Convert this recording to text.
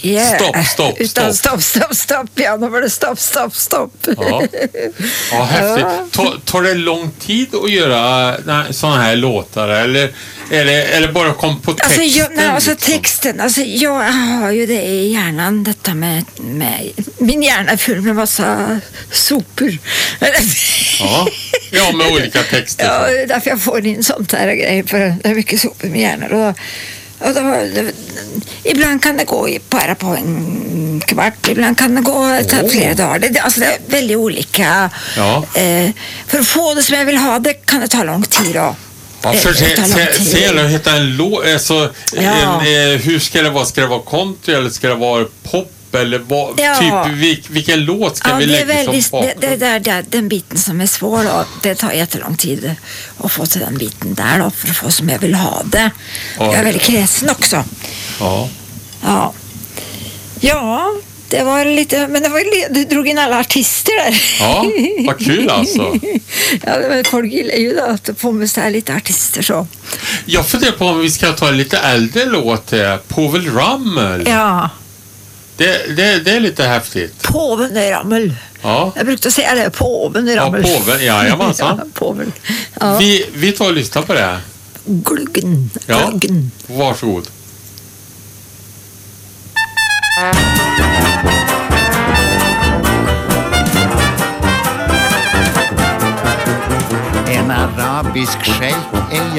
Stopp. Utan stopp. Ja, då var det stopp. Ja, häftigt. Tar det lång tid att göra sådana här låtar eller bara kom på texten? Texten, jag har ju det i hjärnan, detta med min hjärna är full med massa sopor. Ja, med olika texter. Ja, därför jag får in sånt här grejer, för det är mycket sopor med hjärnan. Ibland kan det gå bara på en kvart, ibland kan det gå flera dagar. Det är väldigt olika. För att få det som jag vill ha, det kan det ta lång tid då. Ja, för hitta en låt, hur ska det vara? Ska det vara country eller ska det vara pop? Eller vilken låt ska vi lägga som bakgrund? Det är den biten som är svår då. Det tar jättelång tid att få till den biten där då, för att få som jag vill ha det. Jag är väldigt kräsen också. Ja, det var lite, men du drog in alla artister där. Ja, vad kul alltså. Folk gillar ju att få med så här lite artister så. Jag funderar på om vi ska ta en lite äldre låt, Povel Ramel. Ja. Det är lite häftigt. Påven i Ramel. Ja. Jag brukar säga det, påven i Ramel. Ja, påven, jajamensan. Påven. Ja. Vi tar och lyssnar på det. Gluggen. Ja, varsågod. En arabisk shejk